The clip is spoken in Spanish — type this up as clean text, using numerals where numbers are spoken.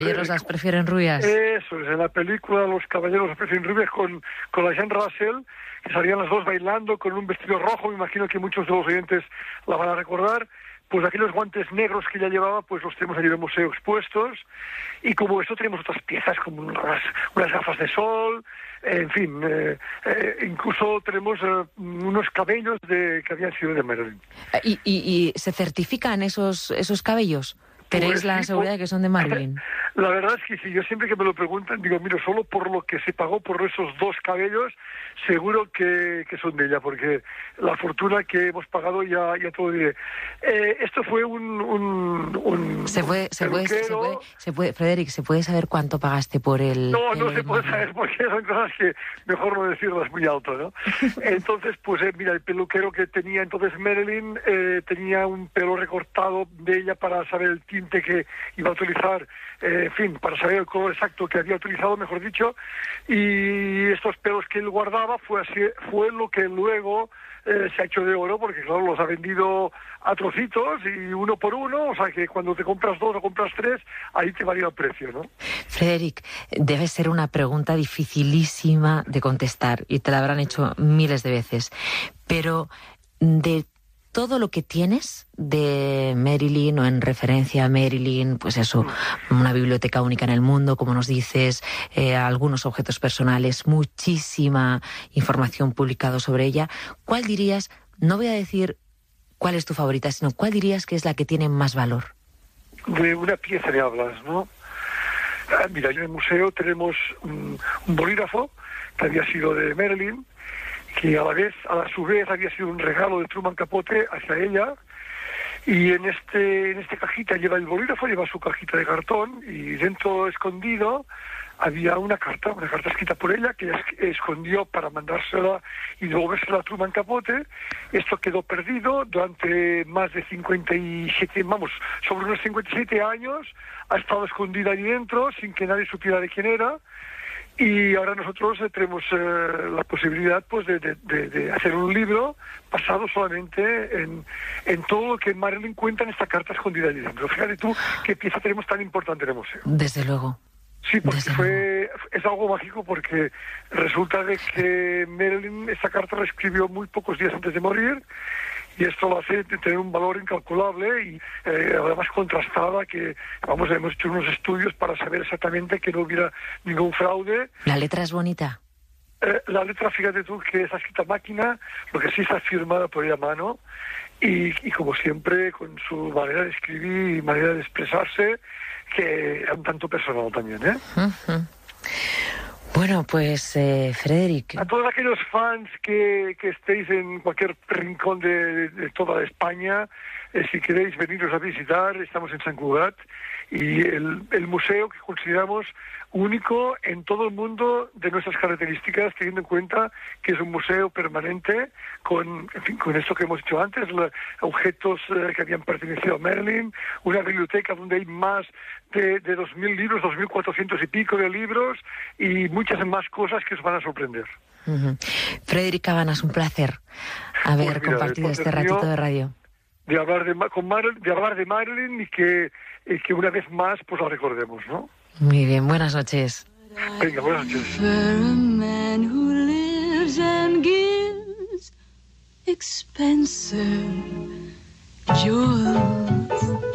caballeros las prefieren rubias. Eso es, en la película Los caballeros las prefieren rubias con la Jean Russell, que salían las dos bailando con un vestido rojo, me imagino que muchos de los oyentes la van a recordar. Pues aquellos guantes negros que ella llevaba, pues los tenemos allí en el museo expuestos, y como eso tenemos otras piezas como unas gafas de sol, en fin, incluso tenemos unos cabellos que habían sido de Marilyn. ¿Y se certifican esos cabellos? ¿Tenéis Pues la sí, seguridad de que son de Marilyn? La verdad es que sí, yo siempre que me lo preguntan, digo, mira, solo por lo que se pagó por esos dos cabellos, seguro que son de ella, porque la fortuna que hemos pagado ya todo diré. Esto fue un Frederic, ¿se puede saber cuánto pagaste por el...? No se puede saber, porque son cosas que mejor no decirlas muy alto, ¿no? Entonces, pues mira, el peluquero que tenía entonces Marilyn tenía un pelo recortado de ella para saber el tinte que iba a utilizar, en fin, para saber el color exacto que había utilizado, mejor dicho, y estos pelos que él guardaba fue lo que luego se ha hecho de oro, porque claro, los ha vendido a trocitos y uno por uno, o sea que cuando te compras dos o compras tres, ahí te varía el precio, ¿no? Frederic, debe ser una pregunta dificilísima de contestar y te la habrán hecho miles de veces, pero de todo lo que tienes de Marilyn o en referencia a Marilyn, pues eso, una biblioteca única en el mundo, como nos dices, algunos objetos personales, muchísima información publicada sobre ella. ¿Cuál dirías, no voy a decir cuál es tu favorita, sino cuál dirías que es la que tiene más valor? De una pieza de hablas, ¿no? Mira, en el museo tenemos un bolígrafo que había sido de Marilyn, que a su vez había sido un regalo de Truman Capote hacia ella, y en esta cajita lleva el bolígrafo, lleva su cajita de cartón, y dentro escondido había una carta escrita por ella que ella escondió para mandársela y devolvérsela a Truman Capote. Esto quedó perdido durante más de sobre unos 57 años, ha estado escondida ahí dentro sin que nadie supiera de quién era. Y ahora nosotros tenemos la posibilidad pues de hacer un libro basado solamente en todo lo que Marilyn cuenta en esta carta escondida allí dentro. Fíjate tú qué pieza tenemos tan importante en el museo. Desde luego. Sí, porque es algo mágico, porque resulta de que Marilyn esta carta la escribió muy pocos días antes de morir, y esto lo hace tener un valor incalculable y además contrastada, que hemos hecho unos estudios para saber exactamente que no hubiera ningún fraude. ¿La letra es bonita? La letra, fíjate tú, que está escrita a máquina, lo que sí está firmada por ella a mano, y como siempre con su manera de escribir y manera de expresarse, que es un tanto personal también, ¿eh? Uh-huh. Bueno, pues Frederic, a todos aquellos fans que estéis en cualquier rincón de toda España, si queréis veniros a visitar, estamos en Sant Cugat, y el museo que consideramos único en todo el mundo de nuestras características, teniendo en cuenta que es un museo permanente con esto que hemos dicho antes, objetos que habían pertenecido a Marilyn, una biblioteca donde hay más de 2.000 libros, 2.400 y pico de libros, y muchas más cosas que os van a sorprender. Uh-huh. Frederic Cabanas, un placer haber compartido este ratito de radio. De hablar de Marilyn y que una vez más pues la recordemos, ¿no? Muy bien, buenas noches. Venga, buenas noches.